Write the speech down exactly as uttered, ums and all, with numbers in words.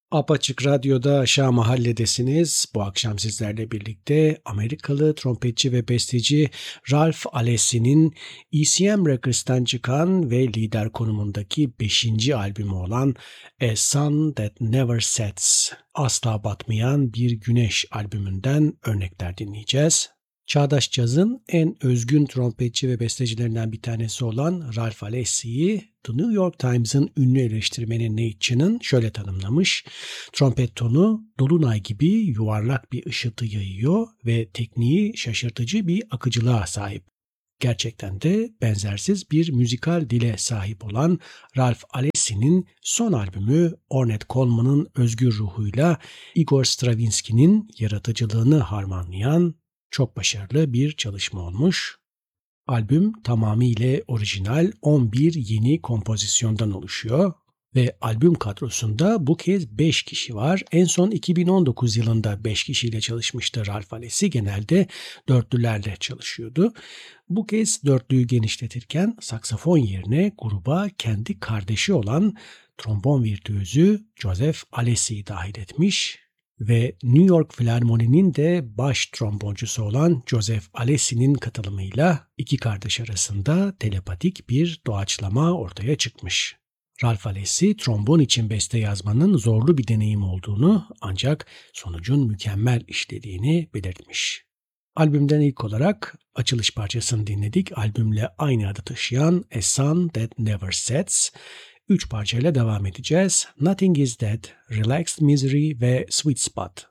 Apaçık Radyo'da Aşağı Mahalledesiniz. Bu akşam sizlerle birlikte Amerikalı trompetçi ve besteci Ralph Alessi'nin E C M Records'tan çıkan ve lider konumundaki beşinci albümü olan A Sun That Never Sets, Asla Batmayan Bir Güneş albümünden örnekler dinleyeceğiz. Çağdaş cazın en özgün trompetçi ve bestecilerinden bir tanesi olan Ralph Alessi'yi The New York Times'ın ünlü eleştirmeni Nate Chinn'ın şöyle tanımlamış: trompet tonu dolunay gibi yuvarlak bir ışıltı yayıyor ve tekniği şaşırtıcı bir akıcılığa sahip. Gerçekten de benzersiz bir müzikal dile sahip olan Ralph Alessi'nin son albümü Ornette Coleman'ın özgür ruhuyla Igor Stravinsky'nin yaratıcılığını harmanlayan çok başarılı bir çalışma olmuş. Albüm tamamıyla orijinal on bir yeni kompozisyondan oluşuyor ve albüm kadrosunda bu kez beş kişi var. En son iki bin on dokuz yılında beş kişiyle çalışmıştı Ralph Alessi. Genelde dörtlülerle çalışıyordu. Bu kez dörtlüyü genişletirken saksafon yerine gruba kendi kardeşi olan trombon virtüözü Joseph Alessi'yi dahil etmiş ve New York Filarmoni'nin de baş tromboncusu olan Joseph Alessi'nin katılımıyla iki kardeş arasında telepatik bir doğaçlama ortaya çıkmış. Ralph Alessi, trombon için beste yazmanın zorlu bir deneyim olduğunu ancak sonucun mükemmel işlediğini belirtmiş. Albümden ilk olarak açılış parçasını dinledik. Albümle aynı adı taşıyan A Sun That Never Sets. Üç parçayla devam edeceğiz. Nothing Is Dead, Relaxed Misery ve Sweet Spot.